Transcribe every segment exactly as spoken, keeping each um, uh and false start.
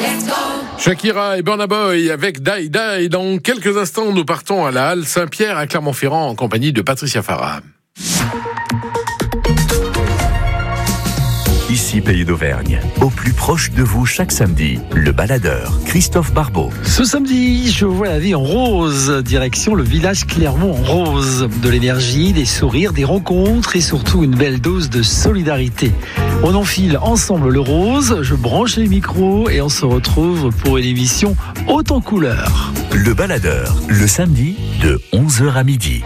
Shakira et Burna Boy avec Die Die. Dans quelques instants, nous partons à la Halle Saint-Pierre à Clermont-Ferrand en compagnie de Patricia Farah. Ici Pays d'Auvergne, au plus proche de vous chaque samedi, le baladeur Christophe Barbeau. Ce samedi, je vois la vie en rose, direction le village Clermont en rose. De l'énergie, des sourires, des rencontres et surtout une belle dose de solidarité. On enfile ensemble le rose, je branche les micros et on se retrouve pour une émission haute en couleurs. Le baladeur, le samedi de onze heures à midi.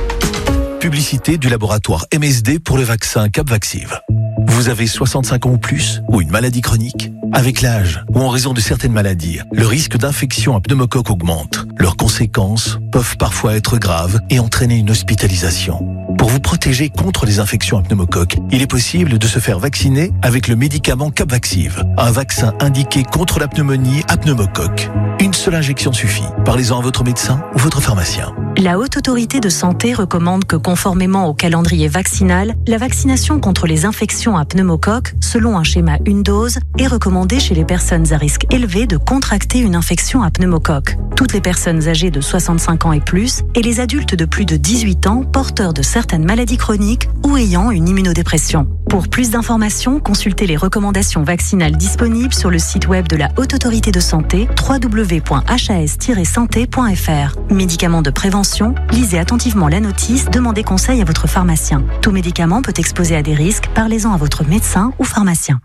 Publicité du laboratoire M S D pour le vaccin Capvaxive. Vous avez soixante-cinq ans ou plus ou une maladie chronique? Avec l'âge ou en raison de certaines maladies, le risque d'infection à pneumocoque augmente. Leurs conséquences peuvent parfois être graves et entraîner une hospitalisation. Pour vous protéger contre les infections à pneumocoque, il est possible de se faire vacciner avec le médicament Capvaxive, un vaccin indiqué contre la pneumonie à pneumocoque. Une seule injection suffit. Parlez-en à votre médecin ou votre pharmacien. La Haute Autorité de Santé recommande que, conformément au calendrier vaccinal, la vaccination contre les infections à pneumocoque, selon un schéma une dose, est recommandée chez les personnes à risque élevé de contracter une infection à pneumocoque. Toutes les personnes âgées de soixante-cinq ans et plus et les adultes de plus de dix-huit ans porteurs de certaines maladies chroniques ou ayant une immunodépression. Pour plus d'informations, consultez les recommandations vaccinales disponibles sur le site web de la Haute Autorité de Santé w w w point h a s tiret santé point f r. Médicaments de prévention, lisez attentivement la notice, demandez conseil à votre pharmacien. Tout médicament peut exposer à des risques, parlez-en à votre médecin ou pharmacien.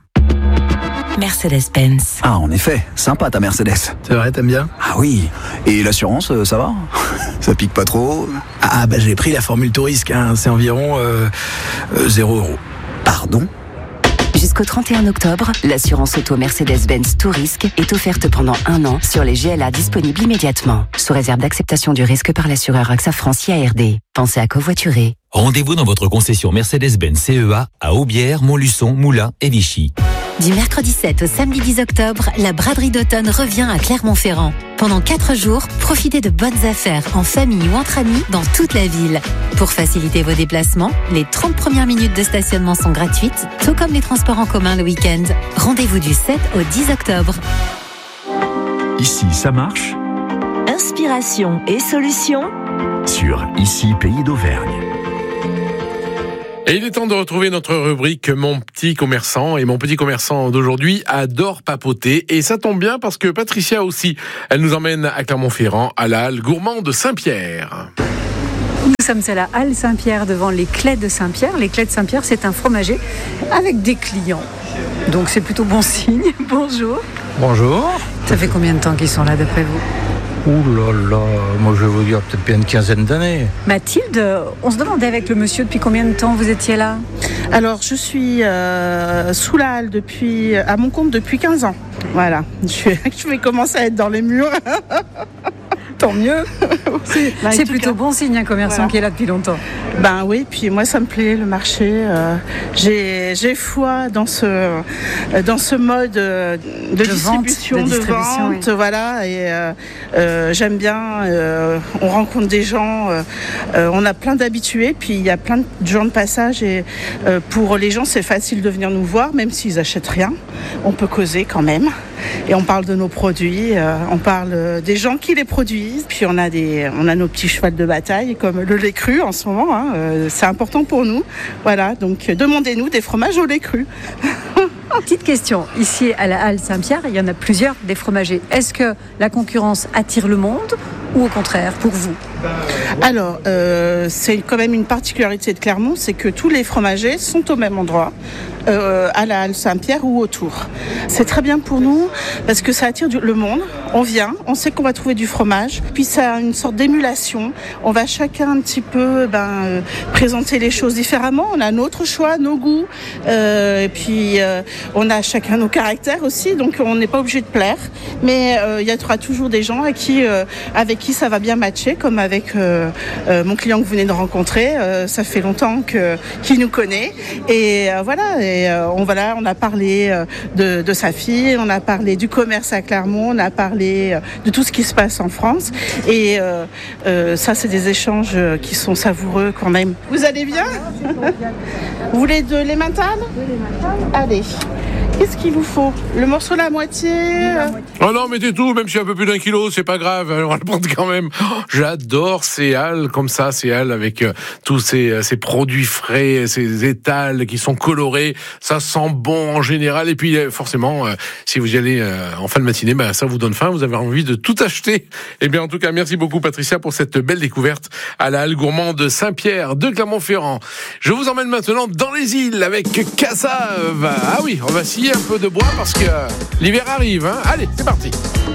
Mercedes-Benz. Ah, en effet, sympa ta Mercedes. C'est vrai, t'aimes bien? Ah oui, et l'assurance, ça va? Ça pique pas trop? Ah bah j'ai pris la formule Tourisque, hein. C'est environ euh, euh, zéro euro. Pardon? Jusqu'au trente et un octobre, l'assurance auto Mercedes-Benz Tourisque est offerte pendant un an sur les G L A disponibles immédiatement, sous réserve d'acceptation du risque par l'assureur AXA France I A R D. Pensez à covoiturer. Rendez-vous dans votre concession Mercedes-Benz C E A à Aubière, Montluçon, Moulins et Vichy. Du mercredi sept au samedi dix octobre, la braderie d'automne revient à Clermont-Ferrand. Pendant quatre jours, profitez de bonnes affaires en famille ou entre amis dans toute la ville. Pour faciliter vos déplacements, les trente premières minutes de stationnement sont gratuites, tout comme les transports en commun le week-end. Rendez-vous du sept au dix octobre. Ici, ça marche. Inspiration et solutions Sur Ici Pays d'Auvergne. Et il est temps de retrouver notre rubrique Mon petit commerçant. Et mon petit commerçant d'aujourd'hui adore papoter. Et ça tombe bien parce que Patricia aussi, elle nous emmène à Clermont-Ferrand, à la Halle Gourmand de Saint-Pierre. Nous sommes à la Halle Saint-Pierre devant les Clés de Saint-Pierre. Les Clés de Saint-Pierre, c'est un fromager avec des clients. Donc c'est plutôt bon signe. Bonjour. Bonjour. Ça fait combien de temps qu'ils sont là d'après vous ? Ouh là là, moi je vais vous dire peut-être bien une quinzaine d'années. Mathilde, on se demandait avec le monsieur depuis combien de temps vous étiez là ? Alors je suis euh, sous la halle depuis, à mon compte depuis quinze ans. Voilà, je, je vais commencer à être dans les murs. Tant mieux. C'est, bah, c'est plutôt cas, bon signe, un commerçant voilà. qui est là depuis longtemps. Ben oui, puis moi ça me plaît le marché. Euh, j'ai, j'ai foi dans ce, dans ce mode de, de, distribution, vente, de, de distribution, vente, oui. Voilà. Et euh, euh, j'aime bien. Euh, on rencontre des gens. Euh, euh, on a plein d'habitués, puis il y a plein de gens de passage. Et euh, pour les gens, c'est facile de venir nous voir, même s'ils achètent rien. On peut causer quand même. Et on parle de nos produits, euh, on parle des gens qui les produisent. Puis on a des, on a nos petits chevals de bataille comme le lait cru en ce moment. Hein, euh, c'est important pour nous. Voilà, donc demandez-nous des fromages au lait cru. Petite question, ici à la Halle Saint-Pierre, il y en a plusieurs des fromagers. Est-ce que la concurrence attire le monde ou au contraire pour vous ? Alors, euh, c'est quand même une particularité de Clermont, c'est que tous les fromagers sont au même endroit, euh, à la Halle Saint-Pierre ou autour. C'est très bien pour nous parce que ça attire du, le monde. On vient, on sait qu'on va trouver du fromage, puis ça a une sorte d'émulation. On va chacun un petit peu ben, euh, présenter les choses différemment. On a notre choix, nos goûts, euh, et puis euh, on a chacun nos caractères aussi, donc on n'est pas obligé de plaire. Mais euh, il y aura toujours des gens à qui, euh, avec qui ça va bien matcher, comme avec euh, euh, mon client que vous venez de rencontrer. Euh, ça fait longtemps que, qu'il nous connaît. Et euh, voilà, et, euh, on, voilà, on a parlé euh, de, de sa fille, on a parlé du commerce à Clermont, on a parlé euh, de tout ce qui se passe en France. Et euh, euh, ça, c'est des échanges qui sont savoureux quand même. Vous allez bien ? Vous voulez de l'emmental ? Allez. Qu'est-ce qu'il vous faut? Le morceau la moitié, euh... Oh non, mettez tout, même si un peu plus d'un kilo, c'est pas grave, on va le prendre quand même. Oh, j'adore ces halles comme ça, ces halles avec euh, tous ces, ces produits frais, ces étals qui sont colorés, ça sent bon en général. Et puis forcément, euh, si vous y allez euh, en fin de matinée, bah, ça vous donne faim, vous avez envie de tout acheter. Et bien en tout cas, merci beaucoup Patricia pour cette belle découverte à la halle gourmande de Saint-Pierre de Clermont-Ferrand. Je vous emmène maintenant dans les îles avec Cassave. Ah oui, on va scier un peu de bois parce que l'hiver arrive. Hein. Allez, c'est parti.